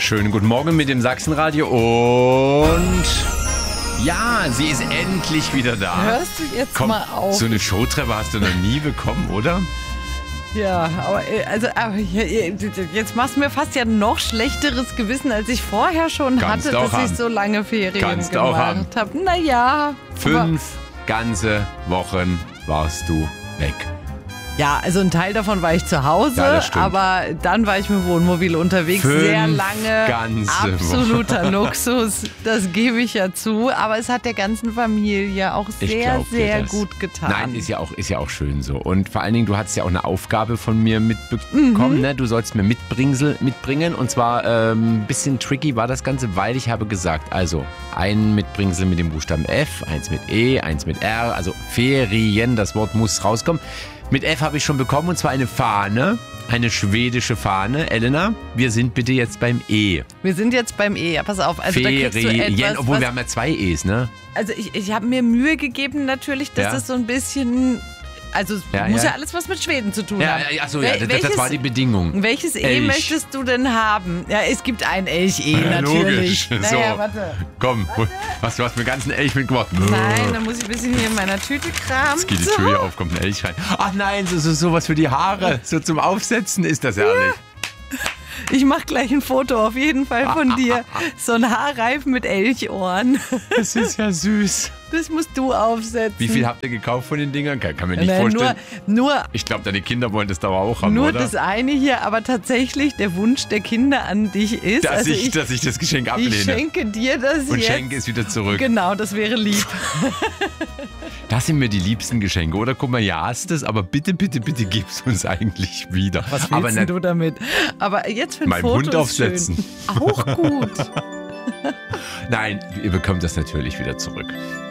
Schönen guten Morgen mit dem Sachsenradio und ja, sie ist endlich wieder da. Hörst du jetzt Komm, mal auf? so eine Showtreppe hast du noch nie bekommen, oder? Ja, aber jetzt machst du mir fast ja noch schlechteres Gewissen, als ich vorher schon Kannst hatte, du auch dass ich haben. so lange Ferien Kannst du auch haben. gemacht habe. Naja. 5 ganze Wochen warst du weg. Ja, also ein Teil davon war ich zu Hause, Ja, das stimmt. aber dann war ich mit Wohnmobil unterwegs. 5 sehr lange, ganze absoluter Wochen. Luxus, das gebe ich ja zu. Aber es hat der ganzen Familie auch Ich sehr, glaub dir sehr das. gut getan. Nein, ist ja auch schön so. Und vor allen Dingen, du hattest ja auch eine Aufgabe von mir mitbekommen, ne? Du sollst mir mitbringen. Und zwar ein bisschen tricky war das Ganze, weil ich habe gesagt, also ein Mitbringsel mit dem Buchstaben F, eins mit E, eins mit R, also Ferien, das Wort muss rauskommen. Mit F habe ich schon bekommen, und zwar eine Fahne, eine schwedische Fahne. Elena, wir sind bitte jetzt beim E. Wir sind jetzt beim E. Ja, pass auf. Also da kriegst du Ferien, etwas, obwohl was, wir haben ja 2 E's, ne? also ich habe mir Mühe gegeben natürlich, dass Ja. das so ein bisschen, also es Ja, muss ja. ja alles was mit Schweden zu tun Ja, haben. achso, ja, das war die Bedingung. Welches E Elch. möchtest du denn haben? Ja, es gibt ein Elch-E natürlich. Logisch. Naja, So. warte. Komm, du hast mir einen ganzen Elch mitgebracht. Nein, dann muss ich ein bisschen hier in meiner Tüte kramen. Jetzt geht die Tür hier auf, kommt ein Elch rein. Ach nein, so was für die Haare, so zum Aufsetzen, ist das herrlich. Ich mache gleich ein Foto auf jeden Fall von dir. So ein Haarreifen mit Elchohren. Das ist ja süß. Das musst du aufsetzen. Wie viel habt ihr gekauft von den Dingern? Kann mir nicht Nein, vorstellen. nur Ich glaube, deine Kinder wollen das doch auch haben, Nur oder? das eine hier, aber tatsächlich der Wunsch der Kinder an dich ist, dass also ich das Geschenk ablehne. ich schenke dir das und jetzt. schenke es wieder zurück. Genau, das wäre lieb. Das sind mir die liebsten Geschenke, oder? Guck mal, ja, hast es, aber bitte, bitte, bitte gib's uns eigentlich wieder. Was aber willst denn du damit? Aber jetzt für ein Meinem Foto Hund ist aufsetzen. Schön. Auch gut. Nein, ihr bekommt das natürlich wieder zurück.